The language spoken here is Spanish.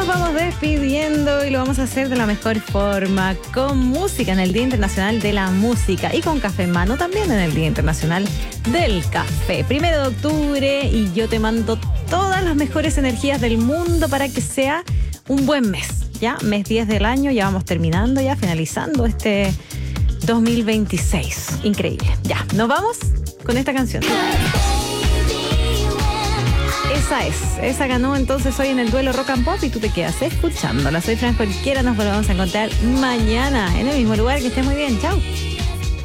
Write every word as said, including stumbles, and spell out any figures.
nos vamos despidiendo y lo vamos a hacer de la mejor forma, con música en el Día Internacional de la Música y con café en mano también en el Día Internacional del Café. Primero de octubre y yo te mando todas las mejores energías del mundo para que sea un buen mes, ¿ya? Mes diez del año, ya vamos terminando, ya finalizando este dos mil veintiséis. Increíble. Ya, nos vamos con esta canción. Esa es, esa ganó entonces hoy en el duelo Rock and Pop y tú te quedas escuchándola. Soy Fran Jorquera, nos volvemos a encontrar mañana en el mismo lugar. Que estés muy bien, chao.